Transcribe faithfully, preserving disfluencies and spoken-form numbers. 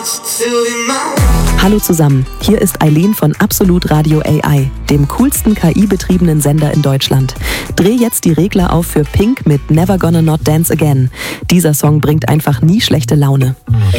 Hallo zusammen, hier ist Eileen von Absolut Radio A I, dem coolsten K I-betriebenen Sender in Deutschland. Dreh jetzt die Regler auf für Pink mit Never Gonna Not Dance Again. Dieser Song bringt einfach nie schlechte Laune.